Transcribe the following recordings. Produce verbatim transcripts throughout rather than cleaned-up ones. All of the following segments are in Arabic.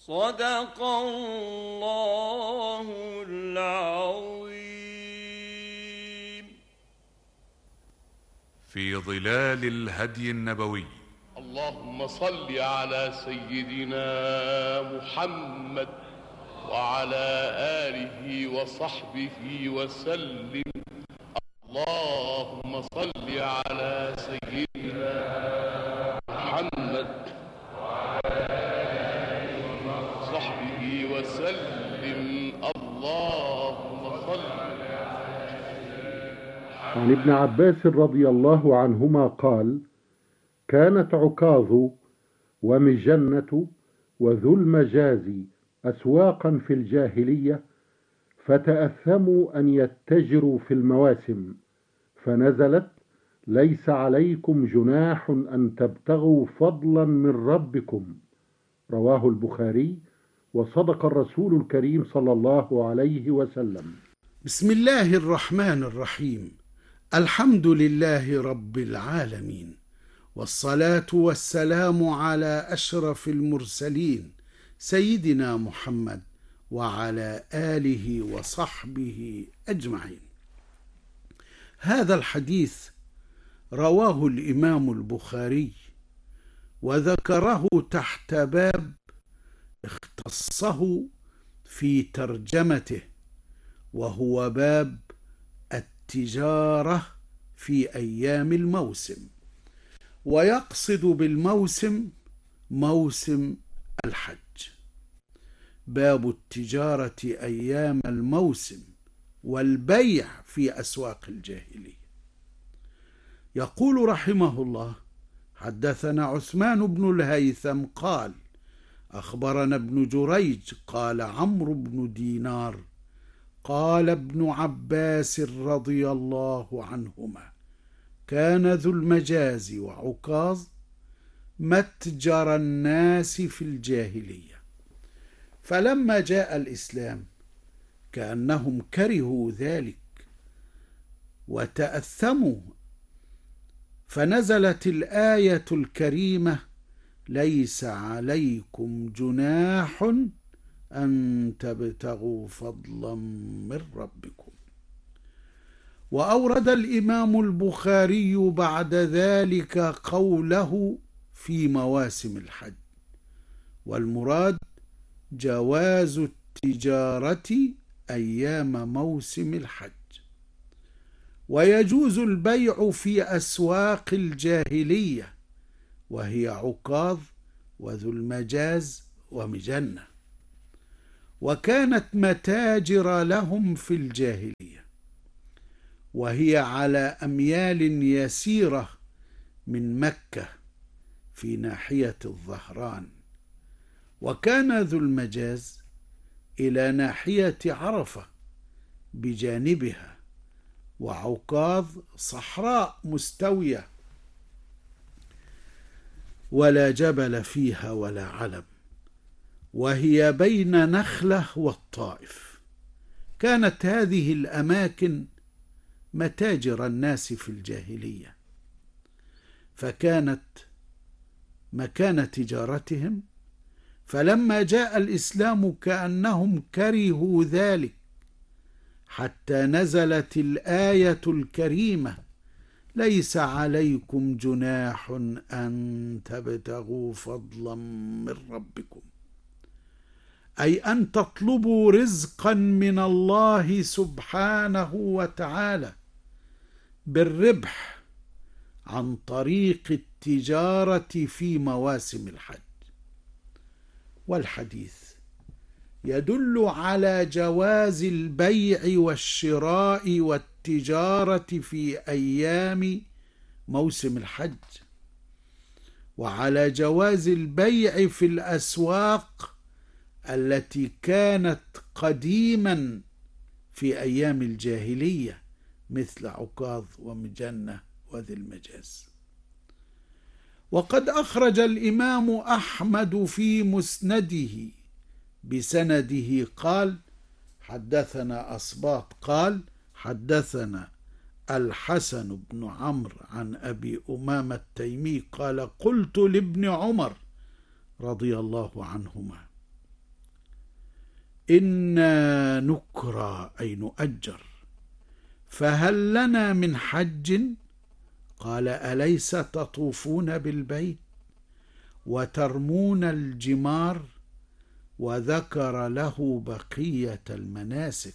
صدق الله العظيم. في ظلال الهدي النبوي. اللهم صل على سيدنا محمد وعلى آله وصحبه وسلم. اللهم صل على سيدنا محمد وعلى آله وصحبه وسلم. اللهم صل. عن ابن عباس رضي الله عنهما قال: كانت عكاظ ومجنة وذو المجاز أسواقا في الجاهلية، فتأثموا أن يتجروا في المواسم، فنزلت: ليس عليكم جناح أن تبتغوا فضلا من ربكم. رواه البخاري. وصدق الرسول الكريم صلى الله عليه وسلم. بسم الله الرحمن الرحيم. الحمد لله رب العالمين، والصلاة والسلام على أشرف المرسلين سيدنا محمد وعلى آله وصحبه أجمعين. هذا الحديث رواه الإمام البخاري وذكره تحت باب اختصه في ترجمته، وهو باب التجارة في أيام الموسم، ويقصد بالموسم موسم الحج. باب التجارة أيام الموسم والبيع في أسواق الجاهلية. يقول رحمه الله: حدثنا عثمان بن الهيثم قال: أخبرنا ابن جريج قال عمرو بن دينار قال ابن عباس رضي الله عنهما: كان ذو المجاز وعكاظ متجر الناس في الجاهلية، فلما جاء الإسلام كأنهم كرهوا ذلك وتأثموا، فنزلت الآية الكريمة: ليس عليكم جناح أن تبتغوا فضلا من ربكم. وأورد الإمام البخاري بعد ذلك قوله في مواسم الحج، والمراد جواز التجارة أيام موسم الحج، ويجوز البيع في أسواق الجاهلية، وهي عكاظ وذو المجاز ومجنة، وكانت متاجر لهم في الجاهلية، وهي على أميال يسيرة من مكة في ناحية الظهران، وكان ذو المجاز إلى ناحية عرفة بجانبها، وعكاظ صحراء مستوية ولا جبل فيها ولا علم، وهي بين نخلة والطائف. كانت هذه الأماكن متاجر الناس في الجاهلية، فكانت مكان تجارتهم، فلما جاء الإسلام كأنهم كرهوا ذلك، حتى نزلت الآية الكريمة: ليس عليكم جناح أن تبتغوا فضلا من ربكم، أي أن تطلبوا رزقا من الله سبحانه وتعالى بالربح عن طريق التجارة في مواسم الحج. والحديث يدل على جواز البيع والشراء والتجارة في أيام موسم الحج، وعلى جواز البيع في الأسواق التي كانت قديما في أيام الجاهلية، مثل عكاظ ومجنة وذي المجاز. وقد أخرج الإمام أحمد في مسنده بسنده قال: حدثنا أصباط قال: حدثنا الحسن بن عمرو عن أبي أمامة التيمي قال: قلت لابن عمر رضي الله عنهما: إنا نكرى أي نؤجر، فهل لنا من حج؟ قال أليس تطوفون بالبيت وترمون الجمار؟ وذكر له بقية المناسك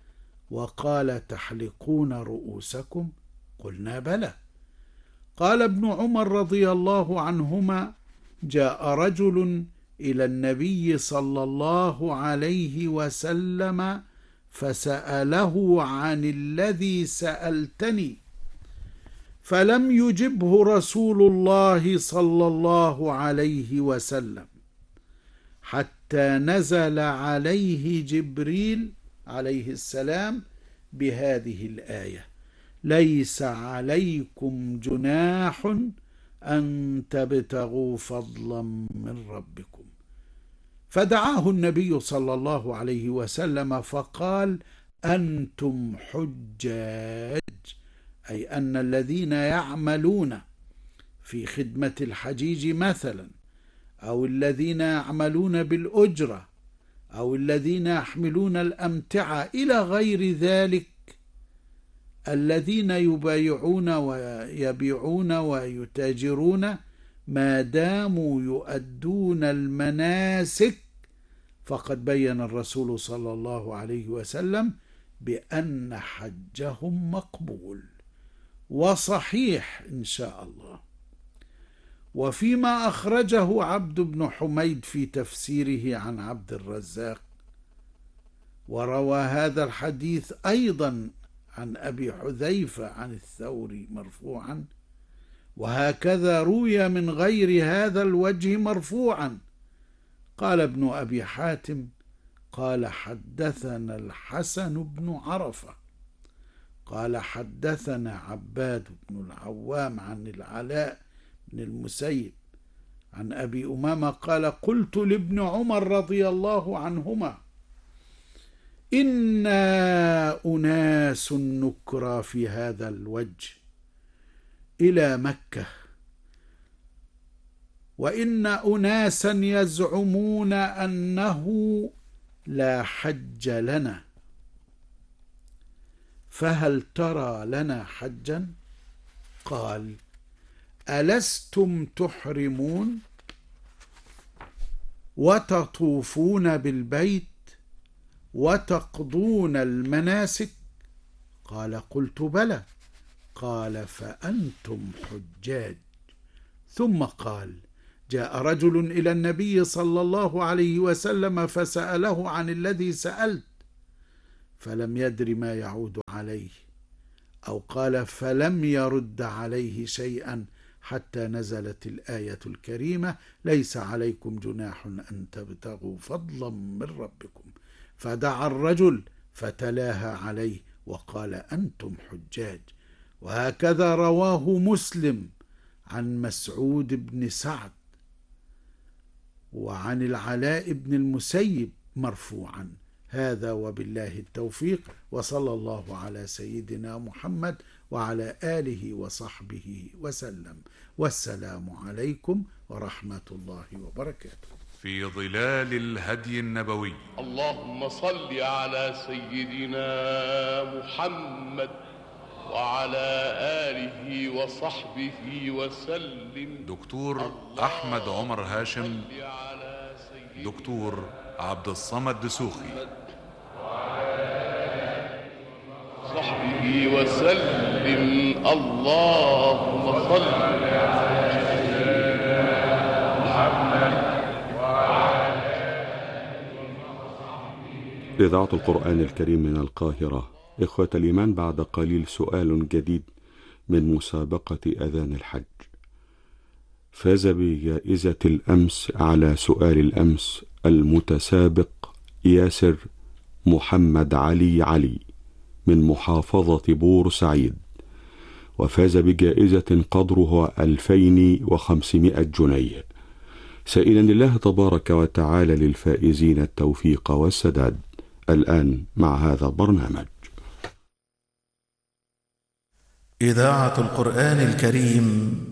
وقال تحلقون رؤوسكم؟ قلنا بلى. قال ابن عمر رضي الله عنهما جاء رجل إلى النبي صلى الله عليه وسلم فسأله عن الذي سألتني، فلم يجبه رسول الله صلى الله عليه وسلم حتى نزل عليه جبريل عليه السلام بهذه الآية: ليس عليكم جناح أن تبتغوا فضلا من ربكم. فدعاه النبي صلى الله عليه وسلم فقال: أنتم حجاج، أي أن الذين يعملون في خدمة الحجيج مثلا، أو الذين يعملون بالأجرة، أو الذين يحملون الأمتعة إلى غير ذلك، الذين يبايعون ويبيعون ويتاجرون، ما داموا يؤدون المناسك، فقد بين الرسول صلى الله عليه وسلم بأن حجهم مقبول وصحيح إن شاء الله. وفيما أخرجه عبد بن حميد في تفسيره عن عبد الرزاق، وروى هذا الحديث أيضا عن أبي حذيفة عن الثوري مرفوعا، وهكذا روي من غير هذا الوجه مرفوعا. قال ابن أبي حاتم قال حدثنا الحسن بن عرفة قال حدثنا عباد بن العوام عن العلاء بن المسيب عن أبي أمامة قال قلت لابن عمر رضي الله عنهما: إنا أناس نكرى في هذا الوجه إلى مكة، وإن أناسا يزعمون أنه لا حج لنا، فهل ترى لنا حجا؟ قال: ألستم تحرمون وتطوفون بالبيت وتقضون المناسك؟ قال: قلت بلى. قال: فأنتم حجاج. ثم قال: جاء رجل إلى النبي صلى الله عليه وسلم فسأله عن الذي سألت، فلم يدر ما يعود عليه، أو قال فلم يرد عليه شيئا حتى نزلت الآية الكريمة: ليس عليكم جناح أن تبتغوا فضلا من ربكم. فدعا الرجل فتلاها عليه وقال: أنتم حجاج. وهكذا رواه مسلم عن مسعود بن سعد وعن العلاء بن المسيب مرفوعا. هذا وبالله التوفيق، وصلى الله على سيدنا محمد وعلى آله وصحبه وسلم، والسلام عليكم ورحمة الله وبركاته. في ظلال الهدي النبوي. اللهم صل على سيدنا محمد وعلى آله وصحبه وسلم. دكتور أحمد عمر هاشم، دكتور عبد الصمد دسوخي، صحبه وسلم. اللهم صل على سيدنا محمد. إذاعة القرآن الكريم من القاهرة. إخوة الإيمان، بعد قليل سؤال جديد من مسابقة أذان الحج. فاز بجائزة الأمس على سؤال الأمس المتسابق ياسر محمد علي علي من محافظة بورسعيد، وفاز بجائزة قدرها ألفين وخمسمائة جنيه، سائلا الله تبارك وتعالى للفائزين التوفيق والسداد. الآن مع هذا البرنامج. إذاعة القرآن الكريم